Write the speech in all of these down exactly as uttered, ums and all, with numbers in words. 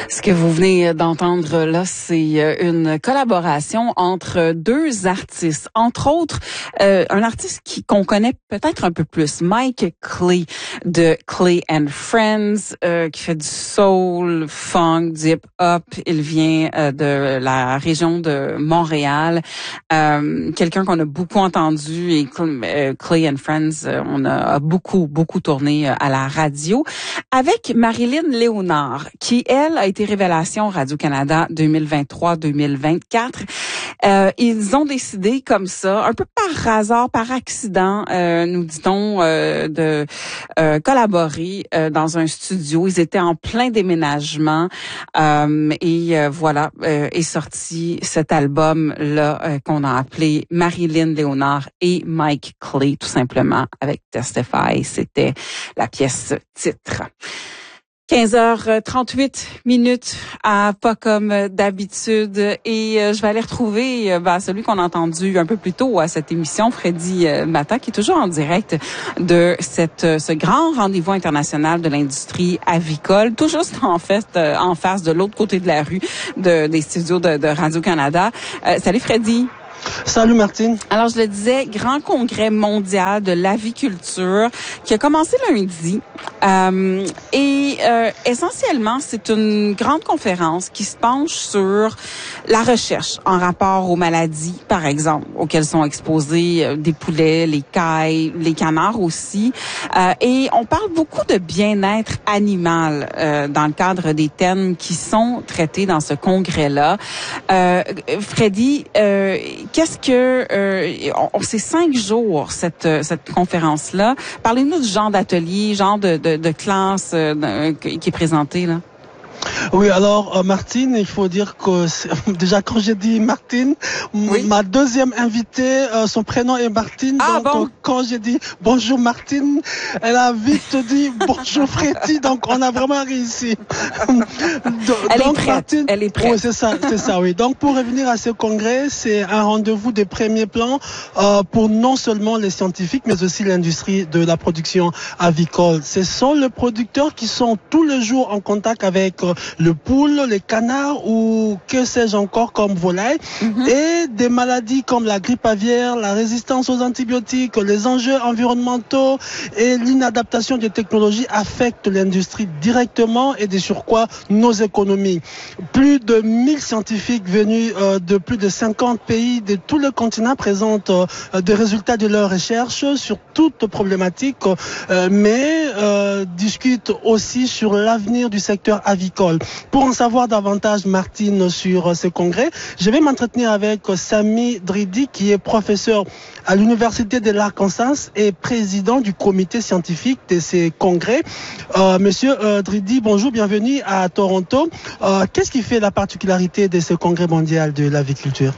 Ce que vous venez d'entendre là, c'est une collaboration entre deux artistes, entre autres euh, un artiste qui qu'on connaît peut-être un peu plus, Mike Clay de Clay and Friends, euh, qui fait du soul, funk, du hip-hop. Il vient euh, de la région de Montréal. Euh, quelqu'un qu'on a beaucoup entendu et euh, Clay and Friends, euh, on a beaucoup beaucoup tourné à la radio avec Marilyn Léonard, qui elle a été révélation Radio-Canada deux mille vingt-trois deux mille vingt-quatre. Euh, ils ont décidé comme ça, un peu par hasard, par accident, euh, nous dit-on, euh, de euh, collaborer euh, dans un studio. Ils étaient en plein déménagement euh, et euh, voilà, euh, est sorti cet album-là euh, qu'on a appelé Marilyn Léonard et Mike Clay, tout simplement, avec Testify. C'était la pièce titre. quinze heures trente-huit minutes, à pas comme d'habitude, et euh, je vais aller retrouver euh, ben, celui qu'on a entendu un peu plus tôt à cette émission, Freddy euh, Matta, qui est toujours en direct de cette euh, ce grand rendez-vous international de l'industrie avicole, tout juste en fait euh, en face de l'autre côté de la rue de, des studios de, de Radio-Canada. Euh, salut Freddy. Salut Martine. Alors je le disais, grand congrès mondial de l'aviculture qui a commencé lundi euh, et euh, essentiellement c'est une grande conférence qui se penche sur la recherche en rapport aux maladies, par exemple, auxquelles sont exposés euh, des poulets, les cailles, les canards aussi, euh, et on parle beaucoup de bien-être animal euh, dans le cadre des thèmes qui sont traités dans ce congrès-là. Euh, Freddy, euh, Qu'est-ce que euh, on, c'est cinq jours cette cette conférence là. Parlez-nous du genre d'atelier, genre de de, de classe euh, qui est présenté là. Oui, alors euh, Martine, il faut dire que déjà quand j'ai dit Martine, oui. ma deuxième invitée, euh, son prénom est Martine. Ah, donc bon? euh, quand j'ai dit bonjour Martine, elle a vite dit bonjour Freddy. Donc on a vraiment réussi. donc, elle est prête. Martine, elle est prête. Oui, c'est ça, c'est ça. Oui. Donc pour revenir à ce congrès, c'est un rendez-vous de premier plan euh, pour non seulement les scientifiques, mais aussi l'industrie de la production avicole. Ce sont les producteurs qui sont tous les jours en contact avec euh, le poule, les canards ou que sais-je encore comme volaille, mm-hmm. et des maladies comme la grippe aviaire, la résistance aux antibiotiques, les enjeux environnementaux et l'inadaptation des technologies affectent l'industrie directement et de surcroît nos économies. Plus de mille scientifiques venus euh, de plus de cinquante pays de tout le continent présentent euh, des résultats de leurs recherches sur toutes problématiques, euh, mais euh, discutent aussi sur l'avenir du secteur avicole. Pour en savoir davantage, Martine, sur ce congrès, je vais m'entretenir avec Sami Dridi, qui est professeur à l'Université de l'Arkansas et président du comité scientifique de ces congrès. Euh, monsieur euh, Dridi, bonjour, bienvenue à Toronto. Euh, qu'est-ce qui fait la particularité de ce congrès mondial de l'aviculture?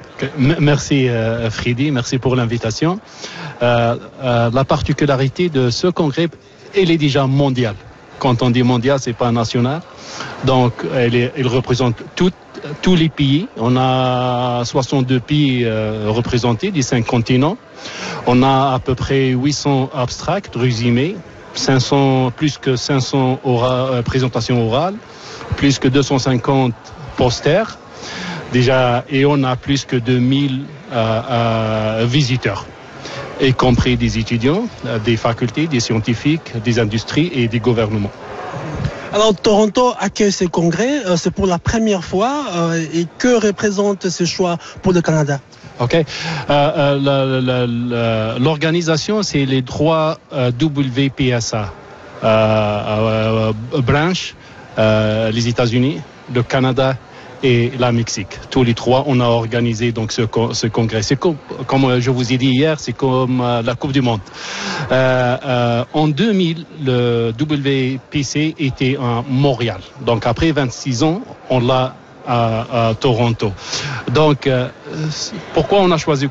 Merci euh, Freddy, merci pour l'invitation. Euh, euh, la particularité de ce congrès, elle est déjà mondiale. Quand on dit mondial, c'est pas national. Donc, elle, est, elle représente tout, tous les pays. On a soixante-deux pays euh, représentés des cinq continents. On a à peu près huit cents abstracts résumés, cinq cents, plus que cinq cents ora, euh, présentations orales, plus que deux cent cinquante posters. Déjà, et on a plus que deux mille euh, euh, visiteurs, y compris des étudiants, des facultés, des scientifiques, des industries et des gouvernements. Alors, Toronto accueille ce congrès, euh, c'est pour la première fois, euh, et que représente ce choix pour le Canada? Ok. Euh, euh, la, la, la, l'organisation, c'est les droits euh, W P S A, euh, euh, branche, euh, les États-Unis, le Canada et la Mexique. Tous les trois, on a organisé donc ce, ce congrès. C'est comme, comme je vous ai dit hier, c'est comme euh, la Coupe du Monde. Euh, euh, en deux mille, le W P C était à Montréal. Donc après vingt-six ans, on l'a à, à Toronto. Donc euh, pourquoi on a choisi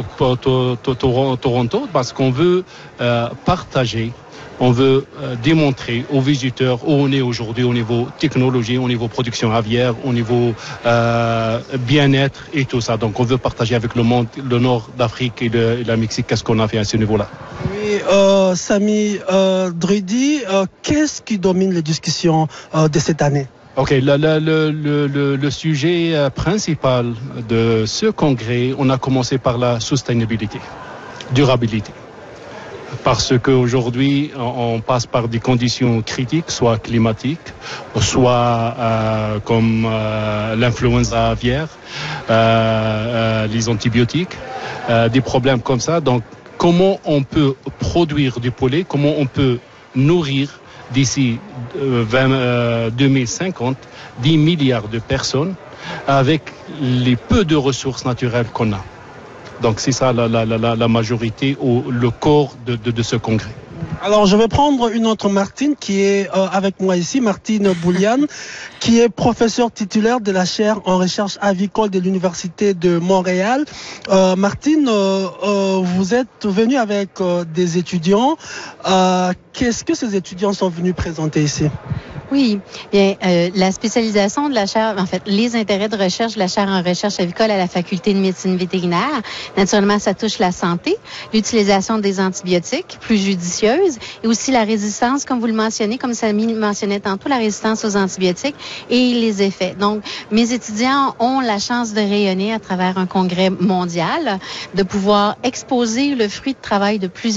Toronto? Parce qu'on veut euh, partager. On veut euh, démontrer aux visiteurs où on est aujourd'hui au niveau technologie, au niveau production aviaire, au niveau euh, bien-être et tout ça. Donc on veut partager avec le monde, le nord d'Afrique et, le, et la Mexique, qu'est-ce qu'on a fait à ce niveau-là. Oui, euh, Sami euh, Dridi, euh, qu'est-ce qui domine les discussions euh, de cette année? OK, le, le, le, le, le sujet principal de ce congrès, on a commencé par la sustainabilité, durabilité. Parce qu'aujourd'hui, on passe par des conditions critiques, soit climatiques, soit euh, comme euh, l'influenza aviaire, euh, euh, les antibiotiques, euh, des problèmes comme ça. Donc, comment on peut produire du poulet, comment on peut nourrir d'ici euh, vingt, euh, deux mille cinquante dix milliards de personnes avec les peu de ressources naturelles qu'on a. Donc c'est ça la, la, la, la majorité ou le corps de, de, de ce congrès. Alors je vais prendre une autre Martine qui est euh, avec moi ici, Martine Bouliane, qui est professeure titulaire de la chaire en recherche avicole de l'Université de Montréal. Euh, Martine, euh, euh, vous êtes venue avec euh, des étudiants. Euh, qu'est-ce que ces étudiants sont venus présenter ici? Oui, bien, euh, la spécialisation de la chaire, en fait, les intérêts de recherche de la chaire en recherche avicole à la faculté de médecine vétérinaire, naturellement, ça touche la santé, l'utilisation des antibiotiques plus judicieuse et aussi la résistance, comme vous le mentionnez, comme Samy le mentionnait tantôt, la résistance aux antibiotiques et les effets. Donc, mes étudiants ont la chance de rayonner à travers un congrès mondial, de pouvoir exposer le fruit de travail de plusieurs